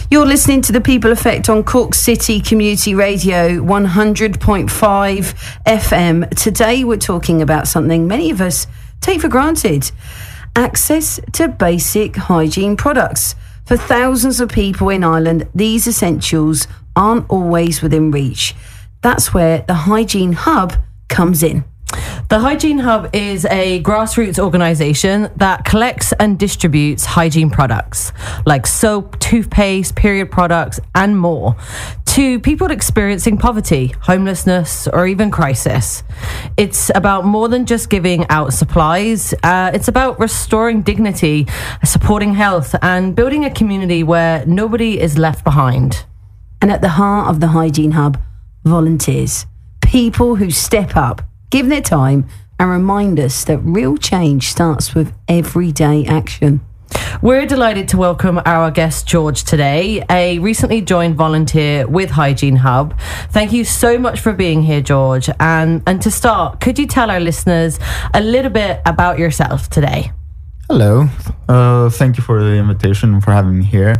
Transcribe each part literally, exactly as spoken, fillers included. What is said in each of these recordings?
You're listening to The People Effect on Cork City Community Radio, one hundred point five F M. Today we're talking about something many of us take for granted: access to basic hygiene products. For thousands of people in Ireland, these essentials aren't always within reach. That's where the Hygiene Hub comes in. The Hygiene Hub is a grassroots organisation that collects and distributes hygiene products like soap, toothpaste, period products and more to people experiencing poverty, homelessness or even crisis. It's about more than just giving out supplies. Uh, it's about restoring dignity, supporting health and building a community where nobody is left behind. And at the heart of the Hygiene Hub, volunteers, people who step up, give their time and remind us that real change starts with everyday action. We're delighted to welcome our guest George today, a recently joined volunteer with Hygiene Hub. Thank you so much for being here, George. And, and to start, could you tell our listeners a little bit about yourself today? Hello. Uh, thank you for the invitation and for having me here.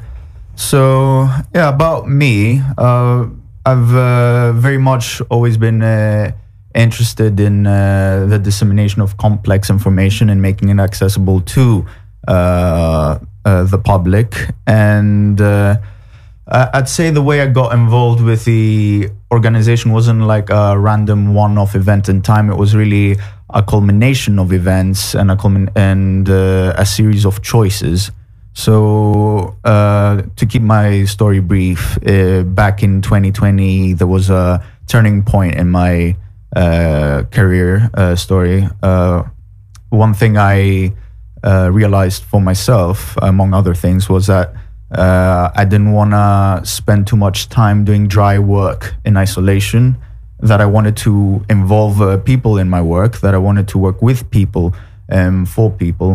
So, yeah, about me, uh, I've uh, very much always been Uh, interested in uh, the dissemination of complex information and making it accessible to uh, uh, the public. And uh, I'd say the way I got involved with the organization wasn't like a random one-off event in time. It was really a culmination of events and a culmin- and uh, a series of choices. So uh, to keep my story brief, uh, back in twenty twenty, there was a turning point in my uh career uh, story. Uh one thing I uh, realized for myself, among other things, was that uh, I didn't want to spend too much time doing dry work in isolation, that I wanted to involve uh, people in my work, that I wanted to work with people and for people.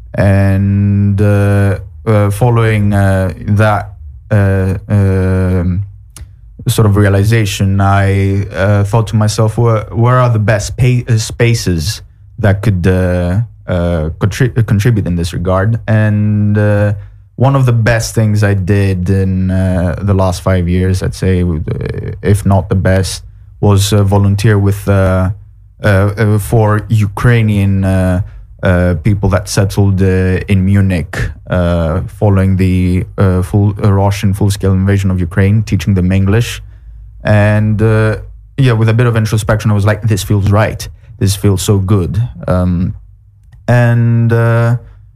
And uh, uh, following uh, that uh, um, sort of realization, I uh, thought to myself, where, where are the best pay- spaces that could uh, uh, contri- contribute in this regard? And uh, one of the best things I did in uh, the last five years, I'd say, if not the best, was uh, volunteer with uh, uh, uh, for Ukrainian uh, uh, people that settled uh, in Munich uh, following the uh, full uh, Russian full-scale invasion of Ukraine, teaching them English. And uh, yeah, with a bit of introspection, I was like, this feels right. This feels so good. Um, and uh,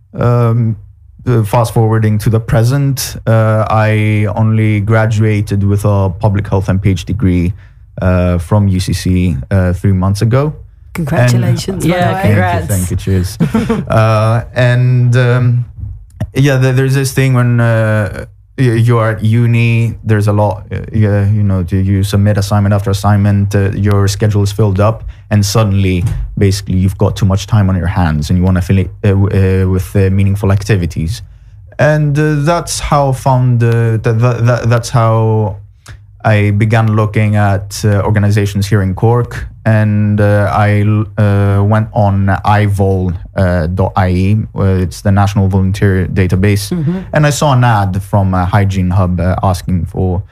um, uh, fast forwarding to the present, uh, I only graduated with a public health and PhD degree uh, from U C C uh, three months ago. Congratulations. And, yeah, congrats. Thank you, thank you, cheers. uh, and um, yeah, there's this thing when uh, you're at uni, there's a lot, uh, yeah, you know, you submit assignment after assignment, uh, your schedule is filled up, and suddenly, basically, you've got too much time on your hands and you want to fill it uh, uh, with uh, meaningful activities. And uh, that's how I found, uh, that, that, that's how I began looking at uh, organizations here in Cork, and uh, I uh, went on I V O L dot I E, uh, it's the National Volunteer Database, mm-hmm. and I saw an ad from a Hygiene Hub uh, asking for,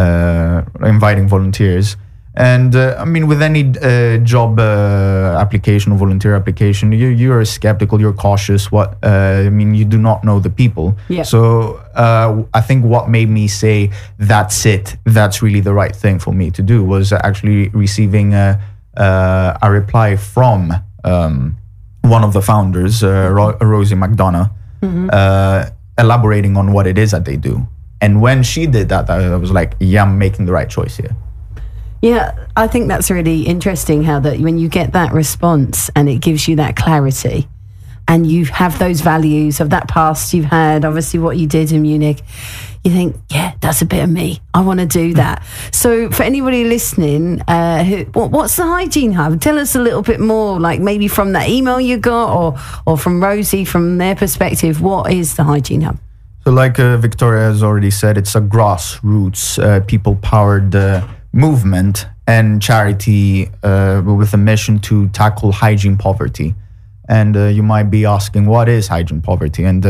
uh, inviting volunteers. And uh, I mean, with any uh, job uh, application or volunteer application, you you're skeptical, you're cautious. What uh, I mean, you do not know the people. Yeah. So uh, I think what made me say that's it, that's really the right thing for me to do, was actually receiving a, uh, a reply from um, one of the founders, uh, Ro- Rosie McDonough, mm-hmm. uh, elaborating on what it is that they do. And when she did that, I was like, yeah, I'm making the right choice here. Yeah, I think that's really interesting how that when you get that response and it gives you that clarity and you have those values of that past you've had, obviously what you did in Munich, you think, yeah, that's a bit of me. I want to do that. So for anybody listening, uh, who, what, what's the Hygiene Hub? Tell us a little bit more, like maybe from that email you got or, or from Rosie, from their perspective, what is the Hygiene Hub? So like uh, Victoria has already said, it's a grassroots, uh, people-powered uh, movement and charity uh, with a mission to tackle hygiene poverty. And uh, you might be asking, what is hygiene poverty? And uh,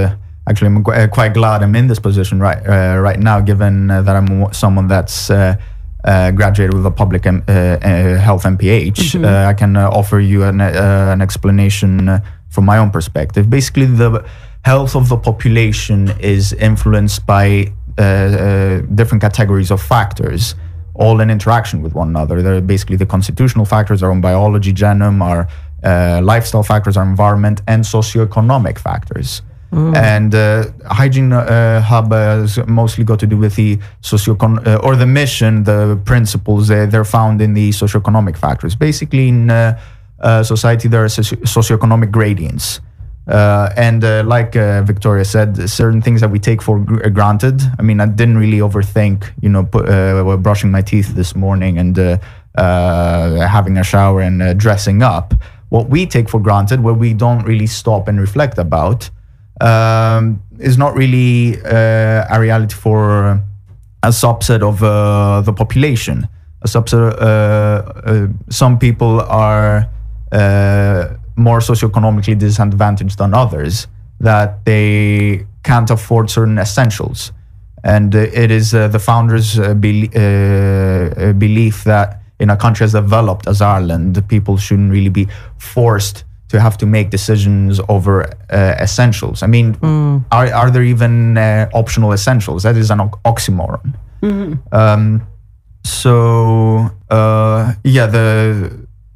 actually, I'm qu- uh, quite glad I'm in this position right uh, right now, given uh, that I'm w- someone that's uh, uh, graduated with a public M- uh, uh, health M P H. Mm-hmm. Uh, I can uh, offer you an, uh, an explanation uh, from my own perspective. Basically, the health of the population is influenced by uh, uh, different categories of factors, all in interaction with one another. They're basically the constitutional factors, our own biology, genome, our uh, lifestyle factors, our environment, and socioeconomic factors. Mm. And uh, Hygiene uh, Hub has mostly got to do with the socioecon uh, or the mission, the principles. Uh, they're found in the socioeconomic factors. Basically, in uh, uh, society, there are socio socioeconomic gradients. Uh, and uh, like uh, Victoria said, certain things that we take for gr granted. I mean, I didn't really overthink, you know, put, uh, brushing my teeth this morning and uh, uh, having a shower and uh, dressing up. What we take for granted, what we don't really stop and reflect about, um, is not really uh, a reality for a subset of uh, the population. A subset. Uh, uh, some people are Uh, more socioeconomically disadvantaged than others, that they can't afford certain essentials. And uh, it is uh, the founders' uh, be uh, belief that in a country as developed as Ireland, people shouldn't really be forced to have to make decisions over uh, essentials. I mean, mm. are, are there even uh, optional essentials? That is an oxymoron. Mm-hmm. um, so, uh, yeah, the...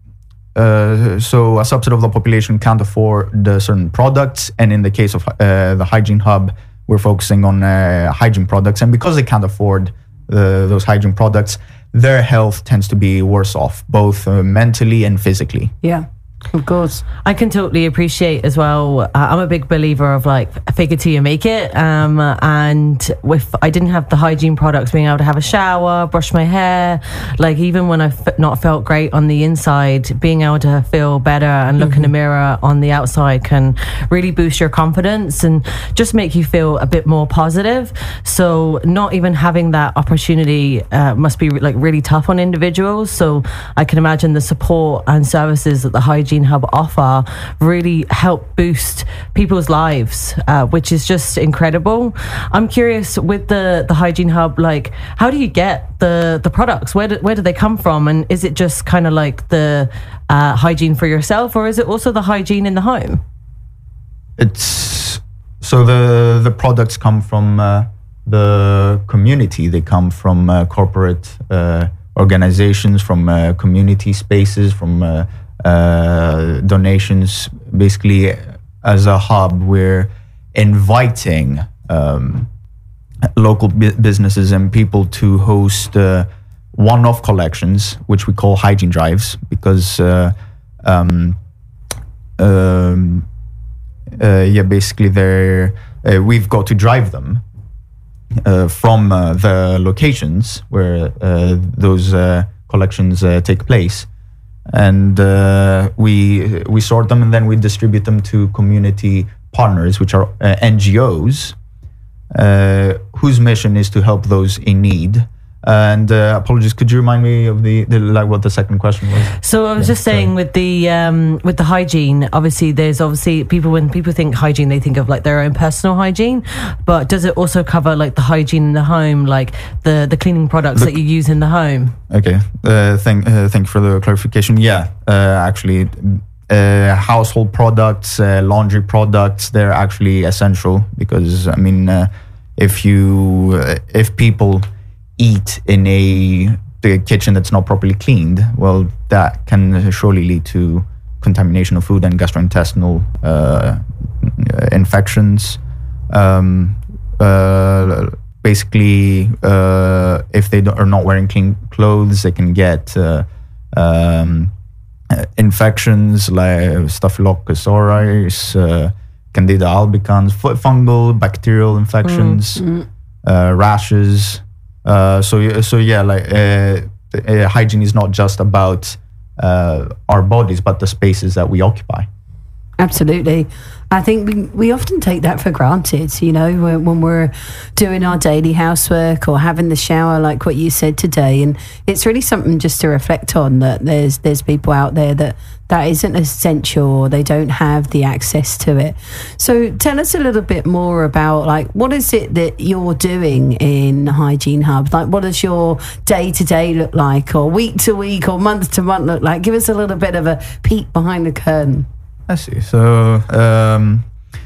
Uh, so a subset of the population can't afford uh, certain products, and in the case of uh, the Hygiene Hub, we're focusing on uh, hygiene products, and because they can't afford uh, those hygiene products, their health tends to be worse off, both uh, mentally and physically. Yeah, of course. I can totally appreciate as well. Uh, I'm a big believer of like fake it till you make it. Um, and if I didn't have the hygiene products, being able to have a shower, brush my hair, like even when I've not felt great on the inside, being able to feel better and look mm-hmm. in the mirror on the outside can really boost your confidence and just make you feel a bit more positive. So not even having that opportunity uh, must be like really tough on individuals. So I can imagine the support and services that the Hygiene Hub offer really help boost people's lives, uh, which is just incredible. I'm curious with the the Hygiene Hub, like how do you get the the products? Where do, where do they come from? And is it just kind of like the uh, hygiene for yourself, or is it also the hygiene in the home? It's so the the products come from uh, the community. They come from uh, corporate uh, organizations, from uh, community spaces, from uh, Uh, donations. Basically, as a hub, we're inviting um, local bu businesses and people to host uh, one-off collections, which we call hygiene drives, because uh, um, um, uh, yeah, basically, they're uh, we've got to drive them uh, from uh, the locations where uh, those uh, collections uh, take place. And uh, we we sort them and then we distribute them to community partners, which are uh, N G Os, uh, whose mission is to help those in need. And uh, apologies, could you remind me of the, the like what the second question was? So I was yeah, just saying sorry. with the um, with the hygiene, obviously there's obviously people when people think hygiene, they think of like their own personal hygiene, but does it also cover like the hygiene in the home, like the the cleaning products Look, that you use in the home? Okay, uh, thank uh, thank you for the clarification. Yeah, uh, actually. Uh, household products, uh, laundry products, they're actually essential because I mean, uh, if you uh, if people eat in a the kitchen that's not properly cleaned, well, that can surely lead to contamination of food and gastrointestinal uh, infections. Um, uh, basically, uh, if they are not wearing clean clothes, they can get uh, um, infections like Staphylococcus aureus, uh, Candida albicans, fungal, bacterial infections, mm, mm. Uh, rashes. Uh, so, so yeah, like uh, uh, hygiene is not just about uh, our bodies, but the spaces that we occupy. Absolutely. I think we, we often take that for granted, you know, when, when we're doing our daily housework or having the shower, like what you said today. And it's really something just to reflect on, that there's there's people out there that that isn't essential, or they don't have the access to it. So tell us a little bit more about, like, what is it that you're doing in Hygiene Hub? Like, what does your day to day look like, or week to week, or month to month look like? Give us a little bit of a peek behind the curtain. I see. So, um,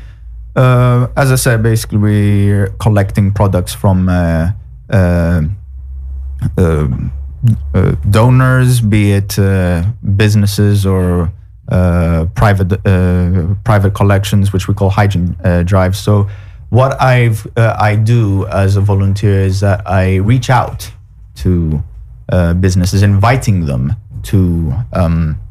uh, as I said, basically we're collecting products from uh, uh, uh, uh, donors, be it uh, businesses or uh, private uh, private collections, which we call hygiene uh, drives. So, what I've uh, I do as a volunteer is that I reach out to uh, businesses, inviting them to um,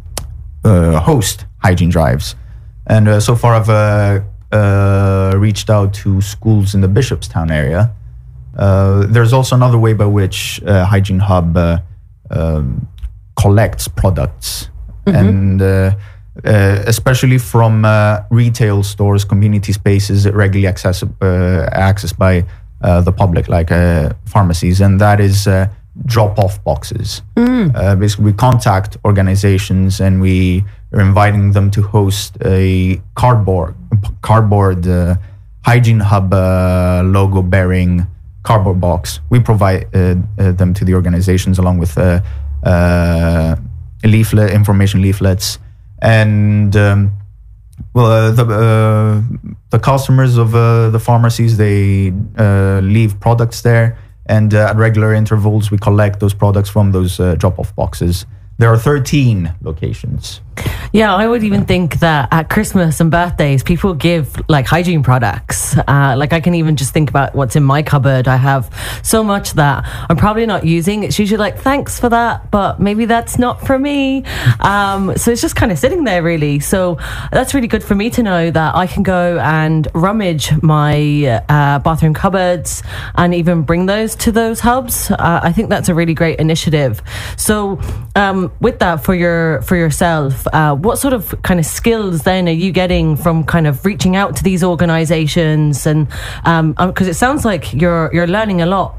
uh, host hygiene drives. And uh, so far I've uh, uh, reached out to schools in the Bishopstown area. Uh, there's also another way by which uh, Hygiene Hub uh, um, collects products, mm-hmm. and uh, uh, especially from uh, retail stores, community spaces regularly access, uh, accessed by uh, the public, like uh, pharmacies, and that is uh, drop-off boxes. Mm. Uh, basically, we contact organizations and we are inviting them to host a cardboard cardboard uh, Hygiene Hub uh, logo bearing cardboard box. We provide uh, uh, them to the organizations along with uh, uh, leaflet information leaflets, and um, well, uh, the uh, the customers of uh, the pharmacies, they uh, leave products there, and uh, at regular intervals we collect those products from those uh, drop-off boxes. There are thirteen locations. Yeah, I would even think that at Christmas and birthdays, people give like hygiene products. Uh, like I can even just think about what's in my cupboard. I have so much that I'm probably not using. It's usually like, thanks for that, but maybe that's not for me. Um, so it's just kind of sitting there really. So that's really good for me to know that I can go and rummage my uh, bathroom cupboards and even bring those to those hubs. Uh, I think that's a really great initiative. So um, with that, for your for yourself, uh, what sort of kind of skills then are you getting from kind of reaching out to these organizations? And um, because it sounds like you're you're learning a lot.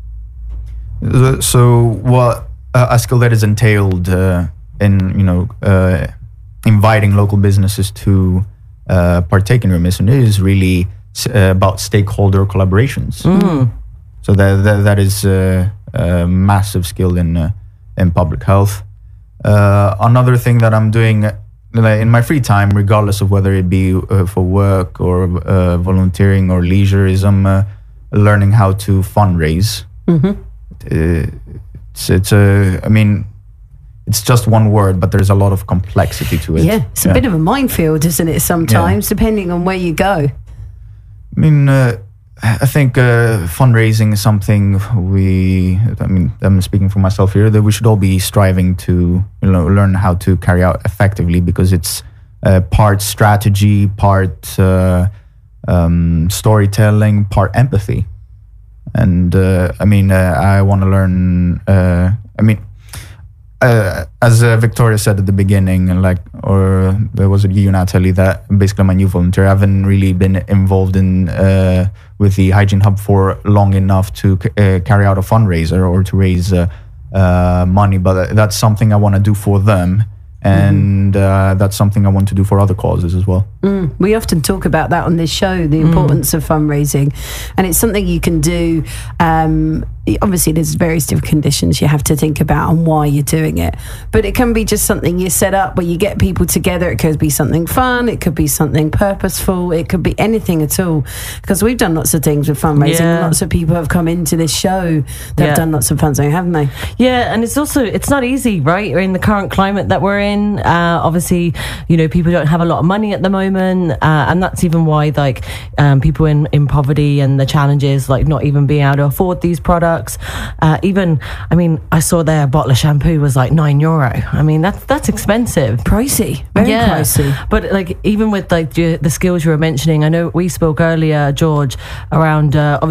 So what uh, a skill that is entailed uh, in, you know, uh, inviting local businesses to uh, partake in your mission is really uh, about stakeholder collaborations. Mm. So that, that that is uh, a massive skill in uh, in public health. Uh, another thing that I'm doing in my free time, regardless of whether it be uh, for work or uh, volunteering or leisure, is I'm uh, learning how to fundraise. Mm-hmm. Uh, it's, it's a, I mean, it's just one word, but there's a lot of complexity to it. Yeah, it's a yeah. bit of a minefield, isn't it, sometimes, yeah. depending on where you go. I mean, uh, I think uh, fundraising is something we, I mean, I'm speaking for myself here, that we should all be striving to, you know, learn how to carry out effectively, because it's uh, part strategy, part uh, um, storytelling, part empathy. And uh, I mean, uh, I want to learn, uh, I mean, Uh, as uh, Victoria said at the beginning, like, or there was it you, Natalie, that basically I'm a new volunteer. I haven't really been involved in uh, with the Hygiene Hub for long enough to uh, carry out a fundraiser or to raise uh, uh, money, but that's something I want to do for them. And uh, that's something I want to do for other causes as well. Mm. We often talk about that on this show, the importance mm. of fundraising. And it's something you can do. Um, obviously, there's various different conditions you have to think about and why you're doing it. But it can be just something you set up where you get people together. It could be something fun. It could be something purposeful. It could be anything at all. Because we've done lots of things with fundraising. Yeah. Lots of people have come into this show that yeah. have done lots of fundraising, haven't they? Yeah, and it's also, it's not easy, right? In the current climate that we're in. Uh, obviously, you know, people don't have a lot of money at the moment, uh, and that's even why, like, um, people in, in poverty and the challenges, like not even being able to afford these products. Uh, even, I mean, I saw there a bottle of shampoo was like nine euro. I mean, that's that's expensive, pricey, very yeah. pricey. But like, even with like the, the skills you were mentioning, I know we spoke earlier, George, around uh, obviously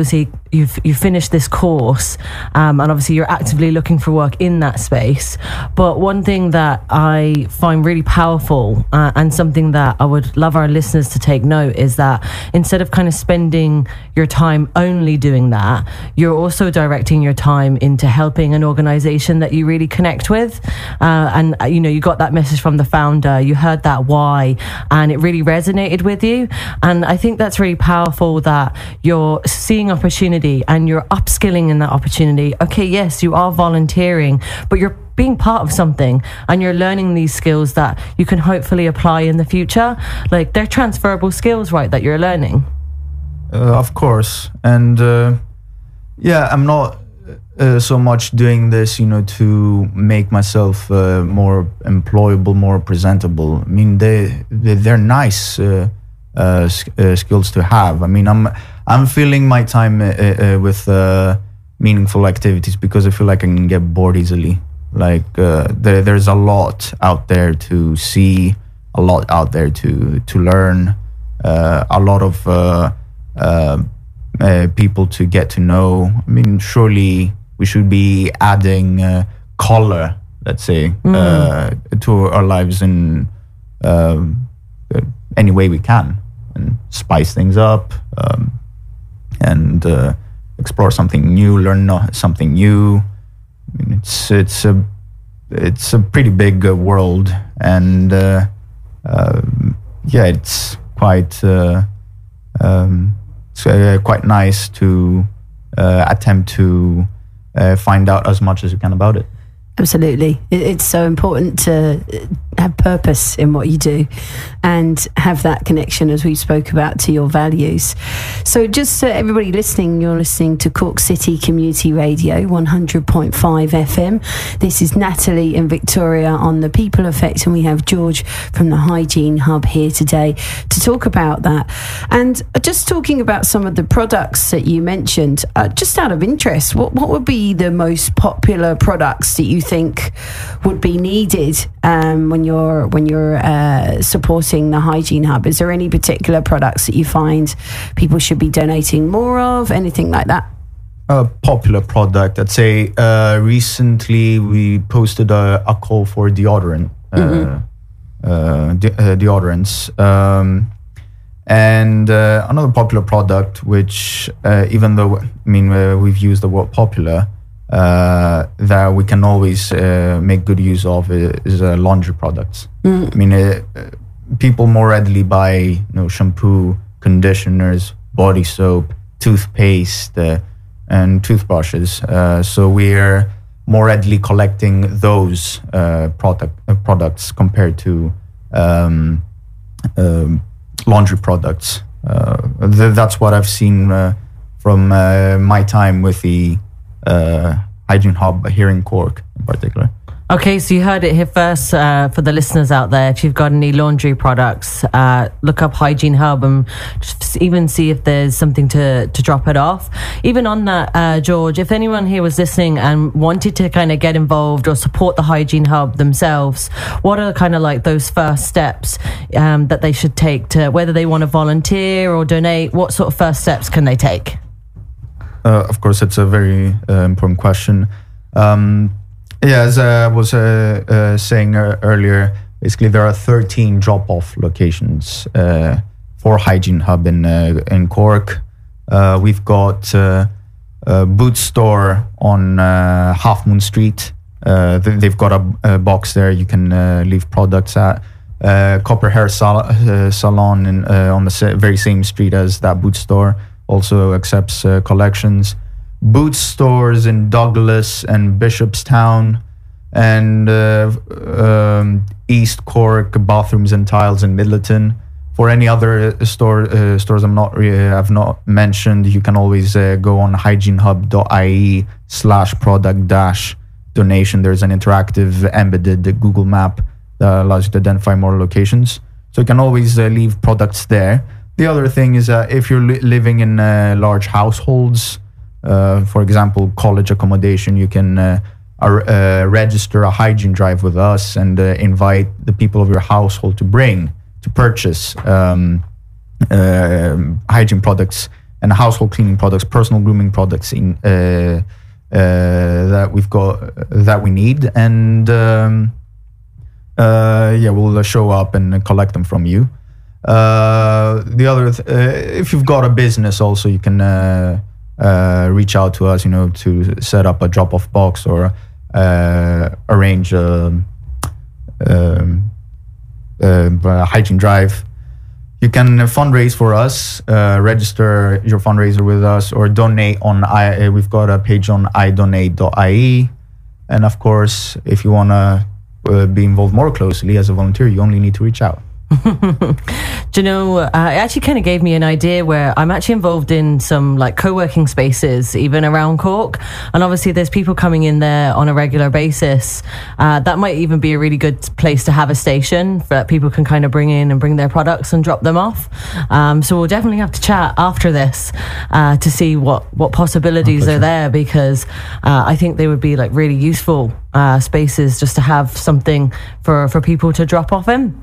you've you finished this course, um, and obviously you're actively looking for work in that space. But one thing that I find really powerful, uh, and something that I would love our listeners to take note, is that instead of kind of spending your time only doing that, you're also directing your time into helping an organization that you really connect with. Uh, and uh, you know, you got that message from the founder, you heard that why, and it really resonated with you. And I think that's really powerful, that you're seeing opportunity and you're upskilling in that opportunity. Okay, yes, you are volunteering, but you're being part of something and you're learning these skills that you can hopefully apply in the future. Like, they're transferable skills, right, that you're learning. Uh, of course. And uh, yeah, I'm not uh, so much doing this, you know, to make myself uh, more employable, more presentable. I mean, they, they they're nice uh, uh, uh, skills to have. I mean, I'm I'm filling my time uh, uh, with uh, meaningful activities because I feel like I can get bored easily. Like uh, there, there's a lot out there to see, a lot out there to to learn, uh, a lot of uh, uh, uh, people to get to know. I mean, surely we should be adding uh, color, let's say, mm. uh, to our lives in uh, any way we can, and spice things up, um, and uh, explore something new, learn something new. I mean, it's it's a it's a pretty big uh, world, and uh, uh, yeah, it's quite uh, um, it's uh, quite nice to uh, attempt to uh, find out as much as you can about it. Absolutely. It's so important to have purpose in what you do and have that connection, as we spoke about, to your values. So just so everybody listening, you're listening to Cork City Community Radio, one hundred point five F M. This is Natalie and Victoria on The People Effect, and we have George from the Hygiene Hub here today to talk about that. And just talking about some of the products that you mentioned, uh, just out of interest, what, what would be the most popular products that you think would be needed um, when you're when you're uh, supporting the Hygiene Hub? Is there any particular products that you find people should be donating more of? Anything like that? A popular product, I'd say. Uh, recently, we posted a, a call for deodorant, uh, mm-hmm. uh, de- uh, deodorants, um, and uh, another popular product, which uh, even though I mean uh, we've used the word popular. Uh, that we can always uh, make good use of is uh, laundry products. Mm. I mean, uh, people more readily buy, you know, shampoo, conditioners, body soap, toothpaste, uh, and toothbrushes. Uh, so we're more readily collecting those uh, product uh, products compared to um, um, laundry products. Uh, th- that's what I've seen uh, from uh, my time with the Uh, Hygiene Hub here in Cork in particular. Okay, so you heard it here first. Uh, for the listeners out there, if you've got any laundry products, uh, look up Hygiene Hub and just even see if there's something to, to drop it off. Even on that, uh, George, if anyone here was listening and wanted to kind of get involved or support the Hygiene Hub themselves, what are kind of like those first steps um, that they should take to, whether they want to volunteer or donate, what sort of first steps can they take? Uh, of course, it's a very uh, important question. Um, yeah, as I was uh, uh, saying uh, earlier, basically there are thirteen drop-off locations uh, for Hygiene Hub in uh, in Cork. Uh, we've got uh, a boot store on uh, Half Moon Street. Uh, they've got a, a box there you can uh, leave products at. Uh, Copper Hair Sal- uh, Salon in, uh, on the sa- very same street as that boot store. Also accepts uh, collections. Boot stores in Douglas and Bishopstown, and uh, um, East Cork, Bathrooms and Tiles in Midleton. For any other store uh, stores I'm not uh, I've not mentioned, you can always uh, go on hygienehub.ie slash product dash donation. There's an interactive embedded Google map that allows you to identify more locations. So you can always uh, leave products there. The other thing is that if you're li- living in uh, large households, uh, for example, college accommodation, you can uh, uh, register a hygiene drive with us and uh, invite the people of your household to bring, to purchase um, uh, hygiene products and household cleaning products, personal grooming products in uh, uh, that we've got that we need, and um, uh, yeah, we'll show up and collect them from you. Uh, the other, th- uh, if you've got a business, also you can uh, uh, reach out to us, you know, to set up a drop-off box or uh, arrange a, um, a hygiene drive. You can fundraise for us, uh, register your fundraiser with us, or donate on I. Uh, we've got a page on i donate dot i e, and of course, if you want to uh, be involved more closely as a volunteer, you only need to reach out. Do you know, uh, it actually kind of gave me an idea where I'm actually involved in some like co-working spaces, even around Cork. And obviously there's people coming in there on a regular basis. Uh, that might even be a really good place to have a station that people can kind of bring in and bring their products and drop them off. Um, so we'll definitely have to chat after this uh, to see what, what possibilities oh, are sure. there, because uh, I think they would be like really useful uh, spaces just to have something for, for people to drop off in.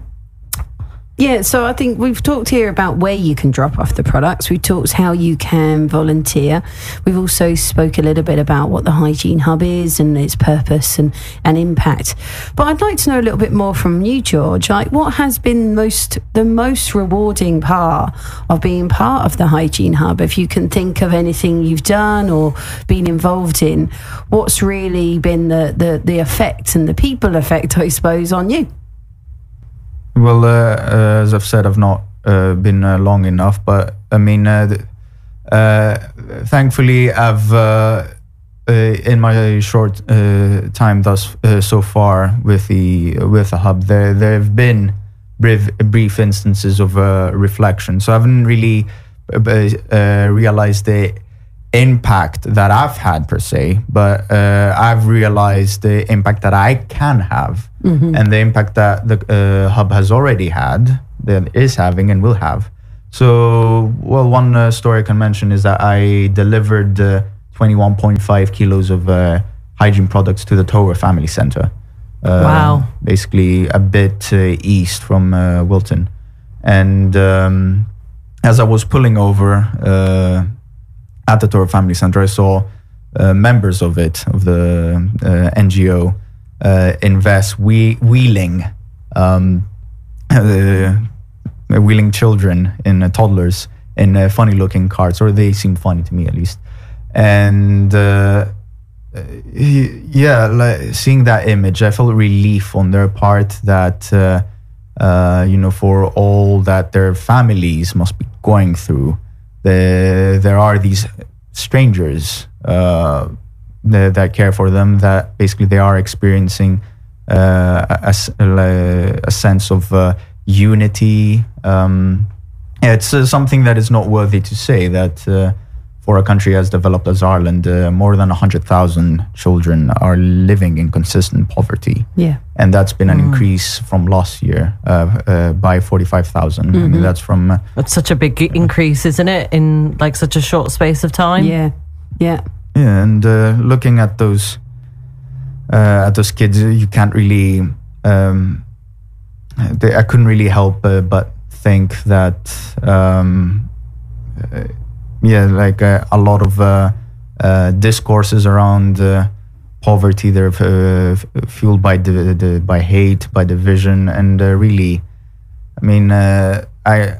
Yeah, so I think we've talked here about where you can drop off the products. We've talked how you can volunteer. We've also spoke a little bit about what the Hygiene Hub is and its purpose and, and impact. But I'd like to know a little bit more from you, George. Like, what has been most the most rewarding part of being part of the Hygiene Hub? If you can think of anything you've done or been involved in, what's really been the, the, the effect and the people effect, I suppose, on you? Well, uh, uh, as I've said, I've not uh, been uh, long enough, but I mean, uh, th- uh, thankfully, I've uh, uh, in my short uh, time thus uh, so far with the with the hub, there there have been brief brief instances of uh, reflection. So I haven't really uh, uh, realized the impact that I've had per se, but uh, I've realized the impact that I can have, mm-hmm. and the impact that the uh, hub has already had, that is having and will have. So, well, one uh, story I can mention is that I delivered uh, twenty-one point five kilos of uh, hygiene products to the Tower Family Centre. Uh, wow. Basically a bit uh, east from uh, Wilton. And um, as I was pulling over, uh, at the Tower Family Centre, I saw uh, members of it, of the uh, N G O, uh, invest we- wheeling um, uh, wheeling children in uh, toddlers in uh, funny-looking carts, or they seemed funny to me at least. And uh, yeah, like, seeing that image, I felt relief on their part that uh, uh, you know, for all that their families must be going through, The, there are these strangers uh, that, that care for them, that basically they are experiencing uh, a, a, a sense of uh, unity. Um, it's uh, something that is not worthy to say, that uh, for a country as developed as Ireland, uh, more than one hundred thousand children are living in consistent poverty. Yeah. And that's been an Mm. increase from last year uh, uh, by forty-five thousand. Mm-hmm. I mean, that's from... Uh, That's such a big increase, isn't it, in like such a short space of time? Yeah, yeah. Yeah, and uh, looking at those uh, at those kids, you can't really... Um, they, I couldn't really help uh, but think that... Um, uh, yeah, like uh, a lot of uh, uh, discourses around uh, poverty, they're uh, f- fueled by the, the by hate, by division, and uh, really, I mean, uh, I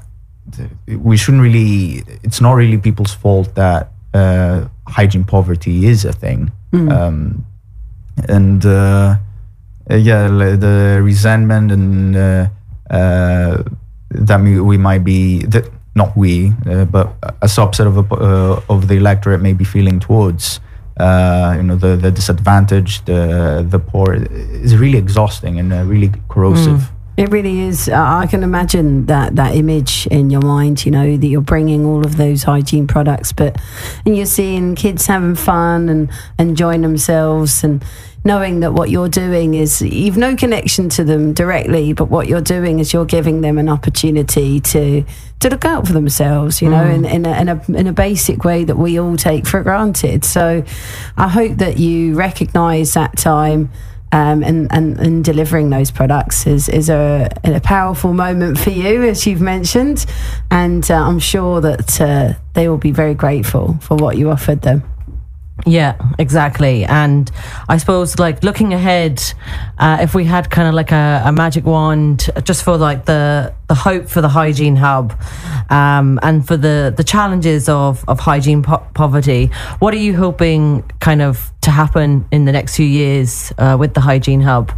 we shouldn't really. It's not really people's fault that uh, hygiene poverty is a thing, mm. um, and uh, yeah, the resentment and uh, uh, that we, we might be that. Not we, uh, but a subset of, a, uh, of the electorate may be feeling towards, uh, you know, the, the disadvantaged, the the poor, is really exhausting and uh, really corrosive. Mm. It really is. Uh, I can imagine that that image in your mind, you know, that you're bringing all of those hygiene products, but and you're seeing kids having fun and enjoying themselves, and knowing that what you're doing is, you've no connection to them directly, but what you're doing is you're giving them an opportunity to to look out for themselves, you know, mm. in, in, a, in, a, in a basic way that we all take for granted. So I hope that you recognise that time um, and, and, and delivering those products is, is a, a powerful moment for you, as you've mentioned. And uh, I'm sure that uh, they will be very grateful for what you offered them. Yeah, exactly. And I suppose, like, looking ahead, uh, if we had kind of like a, a magic wand just for like the the hope for the hygiene hub, um, and for the the challenges of of hygiene po- poverty, what are you hoping kind of to happen in the next few years uh, with the hygiene hub?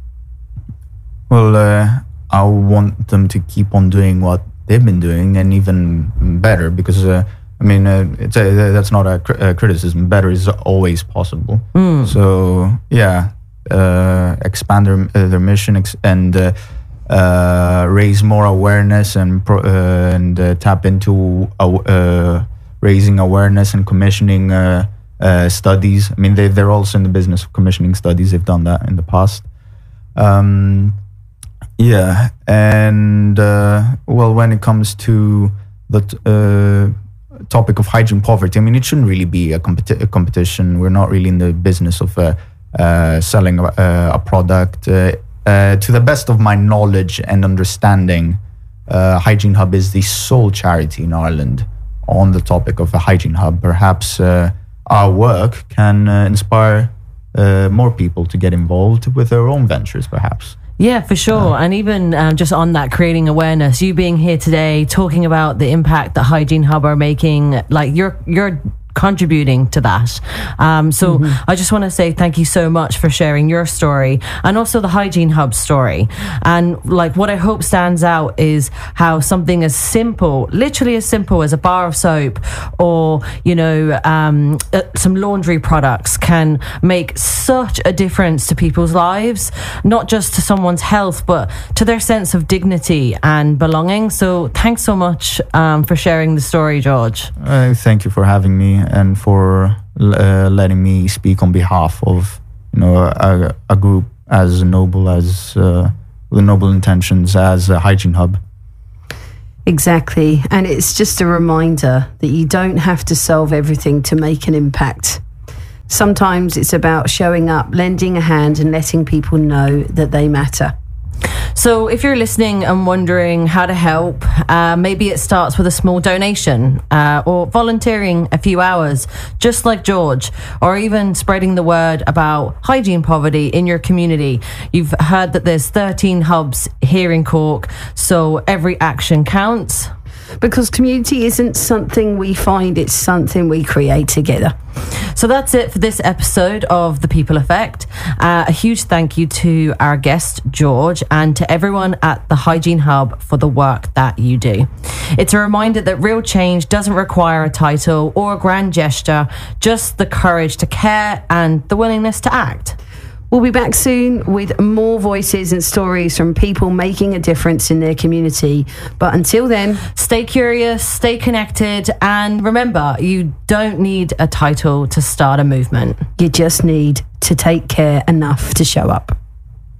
Well, uh, I want them to keep on doing what they've been doing, and even better, because uh, I mean, uh, it's a, that's not a, cr- a criticism. Better is always possible. Mm. So yeah, uh, expand their, uh, their mission ex- and uh, uh, raise more awareness and pro- uh, and uh, tap into uh, raising awareness and commissioning uh, uh, studies. I mean, they they're also in the business of commissioning studies. They've done that in the past. Um, yeah, and uh, well, when it comes to the t- uh, topic of hygiene poverty, I mean, it shouldn't really be a, competi- a competition. We're not really in the business of uh, uh, selling a, uh, a product. Uh, uh, to the best of my knowledge and understanding, uh, Hygiene Hub is the sole charity in Ireland on the topic of a hygiene hub. Perhaps uh, our work can uh, inspire uh, more people to get involved with their own ventures, perhaps. Yeah, for sure. And even um, just on that, creating awareness, you being here today, talking about the impact that Hygiene Hub are making, like you're you're contributing to that. Um, so mm-hmm. I just want to say thank you so much for sharing your story and also the Hygiene Hub story. And like what I hope stands out is how something as simple, literally as simple as a bar of soap or, you know, um, uh, some laundry products can make such a difference to people's lives, not just to someone's health, but to their sense of dignity and belonging. So thanks so much um, for sharing the story, George. Uh, thank you for having me and for uh, letting me speak on behalf of, you know, a, a group as noble as uh, with noble intentions as a Hygiene Hub. Exactly, and it's just a reminder that you don't have to solve everything to make an impact. Sometimes it's about showing up, lending a hand, and letting people know that they matter. So if you're listening and wondering how to help, uh, maybe it starts with a small donation uh, or volunteering a few hours, just like George, or even spreading the word about hygiene poverty in your community. You've heard that there's thirteen hubs here in Cork, so every action counts. Because community isn't something we find, it's something we create together. So that's it for this episode of The People Effect. Uh, a huge thank you to our guest, George, and to everyone at the Hygiene Hub for the work that you do. It's a reminder that real change doesn't require a title or a grand gesture, just the courage to care and the willingness to act. We'll be back soon with more voices and stories from people making a difference in their community. But until then, stay curious, stay connected, and remember, you don't need a title to start a movement. You just need to take care enough to show up.